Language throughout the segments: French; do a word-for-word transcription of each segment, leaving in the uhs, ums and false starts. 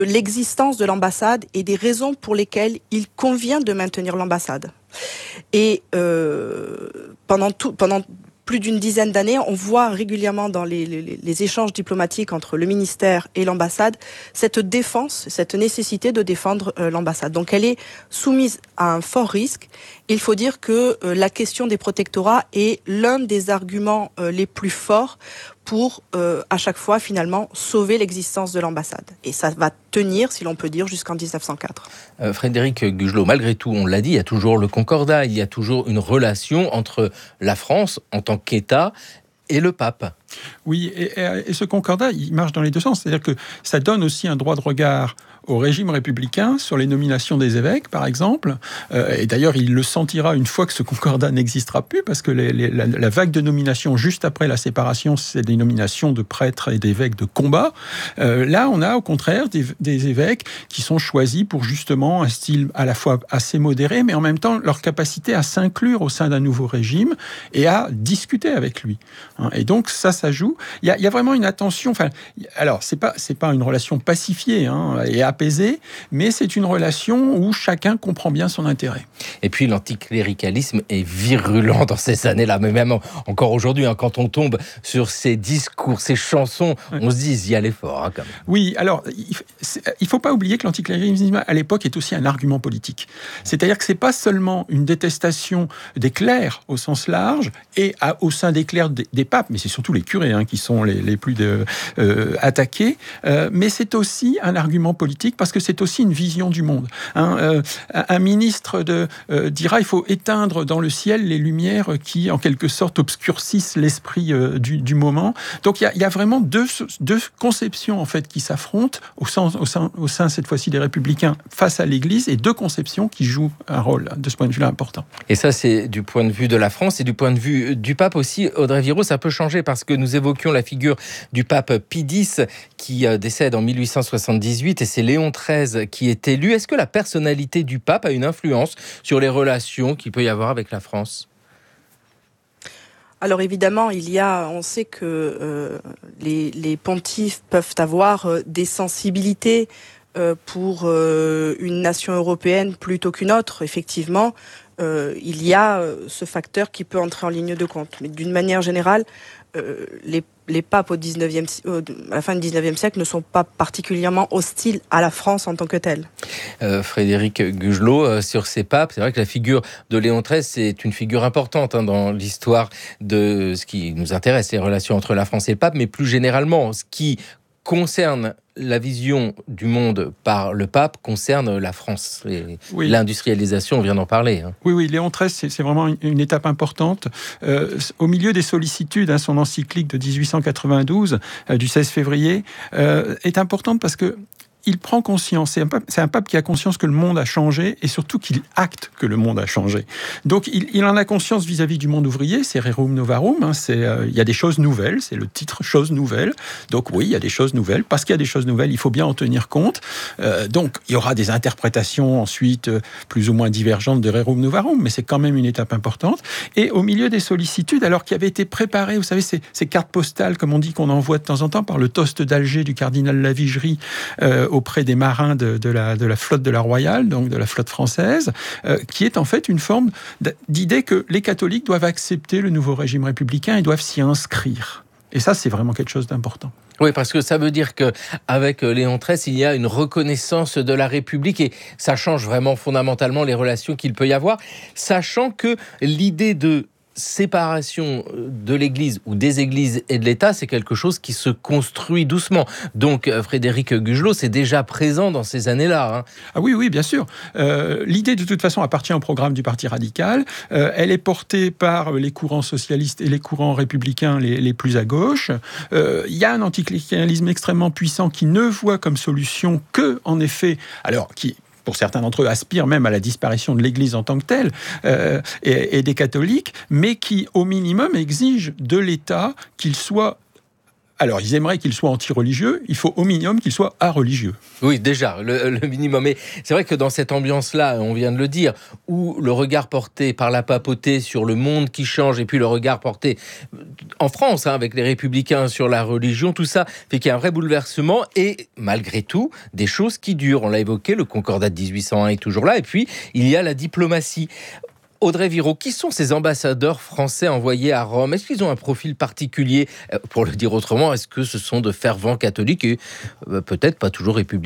l'existence de l'ambassade et des raisons pour lesquelles il convient de maintenir l'ambassade. Et euh, pendant, tout, pendant plus d'une dizaine d'années, on voit régulièrement dans les, les, les échanges diplomatiques entre le ministère et l'ambassade cette défense, cette nécessité de défendre euh, l'ambassade. Donc elle est soumise à un fort risque. Il faut dire que euh, la question des protectorats est l'un des arguments euh, les plus forts pour, euh, à chaque fois, finalement, sauver l'existence de l'ambassade. Et ça va tenir, si l'on peut dire, jusqu'en dix-neuf cent quatre. Euh, Frédéric Gugelot, malgré tout, on l'a dit, il y a toujours le concordat, il y a toujours une relation entre la France, en tant qu'État, et le pape. Oui, et, et ce concordat, il marche dans les deux sens. C'est-à-dire que ça donne aussi un droit de regard au régime républicain sur les nominations des évêques, par exemple. Euh, et d'ailleurs, il le sentira une fois que ce concordat n'existera plus, parce que les, les, la, la vague de nominations juste après la séparation, c'est des nominations de prêtres et d'évêques de combat. Euh, là, on a au contraire des, des évêques qui sont choisis pour justement un style à la fois assez modéré, mais en même temps leur capacité à s'inclure au sein d'un nouveau régime et à discuter avec lui. Et donc, ça, ça joue. Il y a, il y a vraiment une attention. Enfin, alors, c'est pas, c'est pas une relation pacifiée hein, et apaisée, mais c'est une relation où chacun comprend bien son intérêt. Et puis, l'anticléricalisme est virulent dans ces années-là, mais même encore aujourd'hui, hein, quand on tombe sur ces discours, ces chansons, ouais. on se dit, il y allait fort, hein, quand même. Oui, alors, il ne faut pas oublier que l'anticléricalisme, à l'époque, est aussi un argument politique. C'est-à-dire que c'est pas seulement une détestation des clercs au sens large, et à, au sein des clercs des, des papes, mais c'est surtout les curés hein, qui sont les, les plus de, euh, attaqués, euh, mais c'est aussi un argument politique parce que c'est aussi une vision du monde. Hein, euh, un ministre de, euh, dira il faut éteindre dans le ciel les lumières qui, en quelque sorte, obscurcissent l'esprit euh, du, du moment. Donc il y, y a vraiment deux, deux conceptions en fait qui s'affrontent au sein, au, sein, au sein cette fois-ci des Républicains face à l'Église et deux conceptions qui jouent un rôle de ce point de vue-là important. Et ça, c'est du point de vue de la France et du point de vue du pape aussi. Audrey Viraud, ça peut changer parce que nous évoquions la figure du pape Pie X qui décède en mille huit cent soixante-dix-huit et c'est Léon treize qui est élu. Est-ce que la personnalité du pape a une influence sur les relations qu'il peut y avoir avec la France ? Alors évidemment, il y a, on sait que euh, les, les pontifes peuvent avoir euh, des sensibilités euh, pour euh, une nation européenne plutôt qu'une autre. Effectivement, euh, il y a euh, ce facteur qui peut entrer en ligne de compte. Mais d'une manière générale, euh, les, les papes au dix-neuvième, euh, à la fin du dix-neuvième siècle ne sont pas particulièrement hostiles à la France en tant que telle. Euh, Frédéric Gugelot, euh, sur ces papes, c'est vrai que la figure de Léon treize, c'est une figure importante hein, dans l'histoire de ce qui nous intéresse, les relations entre la France et le pape, mais plus généralement, ce qui concerne la vision du monde par le pape concerne la France. Et oui. L'industrialisation, on vient d'en parler. Hein. Oui, oui, Léon treize, c'est, c'est vraiment une, une étape importante. Euh, au milieu des sollicitudes, hein, son encyclique de dix-huit cent quatre-vingt-douze, euh, du seize février, euh, est importante parce que il prend conscience, c'est un, pape, c'est un pape qui a conscience que le monde a changé et surtout qu'il acte que le monde a changé. Donc il, il en a conscience vis-à-vis du monde ouvrier, c'est Rerum Novarum, hein, c'est, euh, il y a des choses nouvelles, c'est le titre Choses nouvelles. Donc oui, il y a des choses nouvelles, parce qu'il y a des choses nouvelles, il faut bien en tenir compte. Euh, donc il y aura des interprétations ensuite euh, plus ou moins divergentes de Rerum Novarum, mais c'est quand même une étape importante. Et au milieu des sollicitudes, alors qu'il avait été préparé, vous savez, ces, ces cartes postales, comme on dit, qu'on envoie de temps en temps par le toast d'Alger du cardinal Lavigerie, euh, auprès des marins de, de, la, de la flotte de la Royale, donc de la flotte française, euh, qui est en fait une forme d'idée que les catholiques doivent accepter le nouveau régime républicain et doivent s'y inscrire. Et ça, c'est vraiment quelque chose d'important. Oui, parce que ça veut dire qu'avec Léon treize, il y a une reconnaissance de la République et ça change vraiment fondamentalement les relations qu'il peut y avoir, sachant que l'idée de séparation de l'Église ou des Églises et de l'État, c'est quelque chose qui se construit doucement. Donc, Frédéric Gugelot, c'est déjà présent dans ces années-là. Hein. Ah oui, oui, bien sûr. Euh, l'idée, de toute façon, appartient au programme du Parti radical. Euh, elle est portée par les courants socialistes et les courants républicains les, les plus à gauche. Euh, il y a un anticléricalisme extrêmement puissant qui ne voit comme solution que, en effet, alors, qui... pour certains d'entre eux, aspirent même à la disparition de l'Église en tant que telle, euh, et, et des catholiques, mais qui, au minimum, exigent de l'État qu'il soit Alors, ils aimeraient qu'il soit anti-religieux, il faut au minimum qu'il soit areligieux. Oui, déjà, le, le minimum. Mais c'est vrai que dans cette ambiance-là, on vient de le dire, où le regard porté par la papauté sur le monde qui change, et puis le regard porté en France, hein, avec les Républicains sur la religion, tout ça fait qu'il y a un vrai bouleversement, et malgré tout, des choses qui durent. On l'a évoqué, le Concordat de dix-huit cent un est toujours là, et puis il y a la diplomatie. Audrey Viraud, qui sont ces ambassadeurs français envoyés à Rome ? Est-ce qu'ils ont un profil particulier ? Pour le dire autrement, est-ce que ce sont de fervents catholiques et euh, peut-être pas toujours républicains ?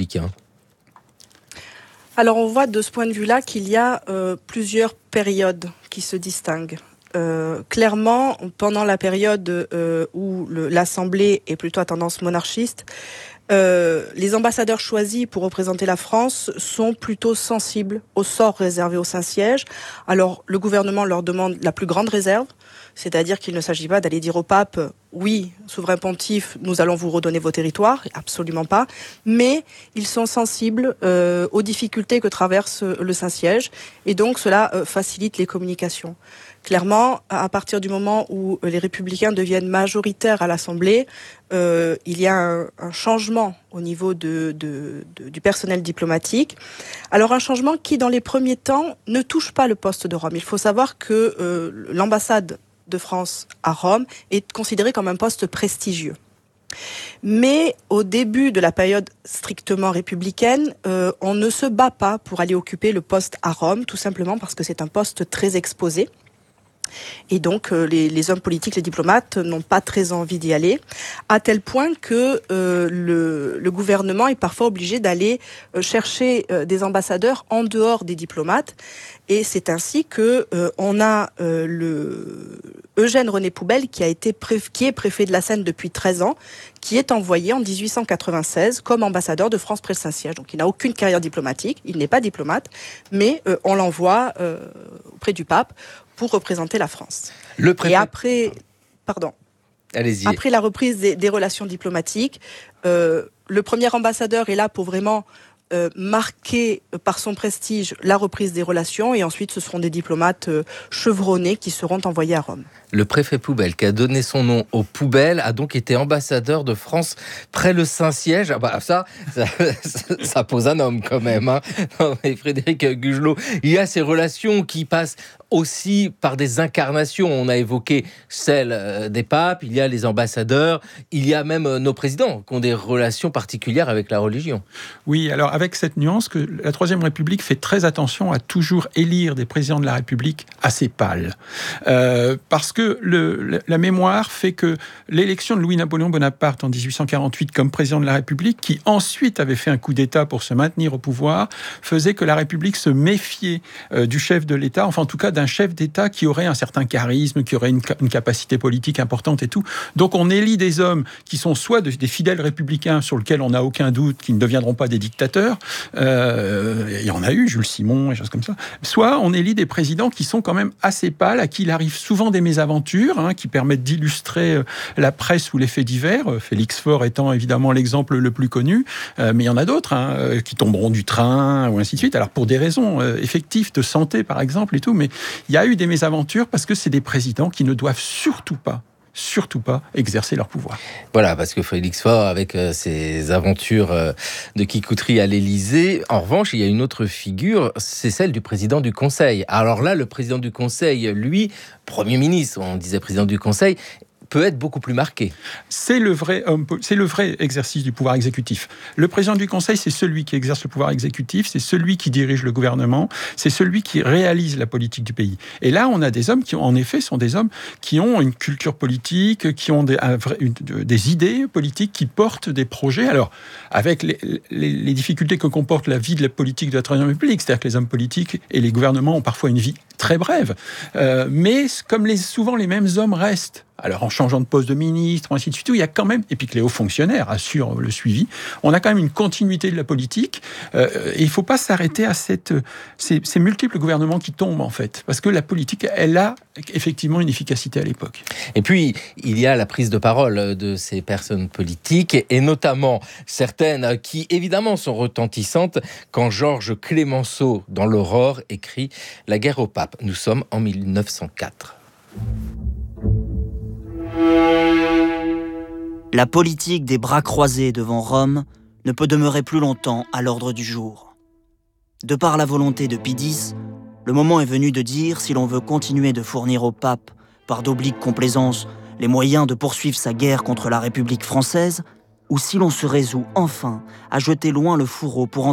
Alors on voit de ce point de vue-là qu'il y a euh, plusieurs périodes qui se distinguent. Euh, clairement, pendant la période euh, où le, l'Assemblée est plutôt à tendance monarchiste, Euh, les ambassadeurs choisis pour représenter la France sont plutôt sensibles au sort réservé au Saint-Siège. Alors, le gouvernement leur demande la plus grande réserve, c'est-à-dire qu'il ne s'agit pas d'aller dire au pape « Oui, souverain pontife, nous allons vous redonner vos territoires », absolument pas, mais ils sont sensibles euh, aux difficultés que traverse le Saint-Siège, et donc cela euh, facilite les communications. Clairement, à partir du moment où les Républicains deviennent majoritaires à l'Assemblée, euh, il y a un, un changement au niveau de, de, de, du personnel diplomatique. Alors un changement qui, dans les premiers temps, ne touche pas le poste de Rome. Il faut savoir que euh, l'ambassade de France à Rome est considérée comme un poste prestigieux. Mais au début de la période strictement républicaine, euh, on ne se bat pas pour aller occuper le poste à Rome, tout simplement parce que c'est un poste très exposé. Et donc, euh, les, les hommes politiques, les diplomates n'ont pas très envie d'y aller, à tel point que euh, le, le gouvernement est parfois obligé d'aller euh, chercher euh, des ambassadeurs en dehors des diplomates. Et c'est ainsi que euh, on a euh, le Eugène René Poubelle, qui a été pré- qui est préfet de la Seine depuis treize ans, qui est envoyé en dix-huit cent quatre-vingt-seize comme ambassadeur de France près le Saint-Siège. Donc, il n'a aucune carrière diplomatique, il n'est pas diplomate, mais euh, on l'envoie euh, auprès du pape pour représenter la France. Le préfet... Et après, pardon, Allez-y. Après la reprise des, des relations diplomatiques, euh, le premier ambassadeur est là pour vraiment euh, marquer par son prestige la reprise des relations, et ensuite ce seront des diplomates euh, chevronnés qui seront envoyés à Rome. Le préfet Poubelle, qui a donné son nom aux poubelles, a donc été ambassadeur de France près le Saint-Siège. Ah bah ça, ça, ça pose un homme quand même. Hein. Non, mais Frédéric Gugelot, il y a ces relations qui passent aussi par des incarnations. On a évoqué celle des papes, il y a les ambassadeurs, il y a même nos présidents qui ont des relations particulières avec la religion. Oui, alors avec cette nuance que la Troisième République fait très attention à toujours élire des présidents de la République assez pâles. Euh, parce que le, la mémoire fait que l'élection de Louis-Napoléon Bonaparte en dix-huit cent quarante-huit comme président de la République, qui ensuite avait fait un coup d'État pour se maintenir au pouvoir, faisait que la République se méfiait euh, du chef de l'État, enfin en tout cas d'un chef d'État qui aurait un certain charisme, qui aurait une, une capacité politique importante et tout. Donc on élit des hommes qui sont soit de, des fidèles républicains sur lesquels on n'a aucun doute qu'ils ne deviendront pas des dictateurs, euh, il y en a eu, Jules Simon et choses comme ça, soit on élit des présidents qui sont quand même assez pâles, à qui il arrive souvent des mésaventures, Hein, qui permettent d'illustrer euh, la presse ou les faits divers, euh, Félix Faure étant évidemment l'exemple le plus connu, euh, mais il y en a d'autres hein, euh, qui tomberont du train ou ainsi de suite, alors pour des raisons euh, effectives de santé par exemple et tout, mais il y a eu des mésaventures parce que c'est des présidents qui ne doivent surtout pas surtout pas exercer leur pouvoir. Voilà, parce que Félix Faure, avec euh, ses aventures euh, de kikouterie à l'Élysée, en revanche, il y a une autre figure, c'est celle du président du Conseil. Alors là, le président du Conseil, lui, Premier ministre, on disait président du Conseil, peut être beaucoup plus marqué. C'est le vrai homme, c'est le vrai exercice du pouvoir exécutif. Le président du Conseil, c'est celui qui exerce le pouvoir exécutif, c'est celui qui dirige le gouvernement, c'est celui qui réalise la politique du pays. Et là, on a des hommes qui, en effet, sont des hommes qui ont une culture politique, qui ont des, un vrai, une, des idées politiques, qui portent des projets. Alors, avec les, les, les difficultés que comporte la vie de la politique de la Troisième République, c'est-à-dire que les hommes politiques et les gouvernements ont parfois une vie très brève, euh, mais comme les, souvent les mêmes hommes restent. Alors, en changeant de poste de ministre, ainsi de suite, il y a quand même, et puis que les hauts fonctionnaires assurent le suivi, on a quand même une continuité de la politique, euh, et il ne faut pas s'arrêter à cette, ces, ces multiples gouvernements qui tombent, en fait, parce que la politique, elle a effectivement une efficacité à l'époque. Et puis, il y a la prise de parole de ces personnes politiques, et notamment certaines qui, évidemment, sont retentissantes, quand Georges Clémenceau, dans l'Aurore, écrit « La guerre au pape ». Nous sommes en mille neuf cent quatre. La politique des bras croisés devant Rome ne peut demeurer plus longtemps à l'ordre du jour. De par la volonté de Pie X, le moment est venu de dire si l'on veut continuer de fournir au pape, par d'obliques complaisances, les moyens de poursuivre sa guerre contre la République française, ou si l'on se résout enfin à jeter loin le fourreau pour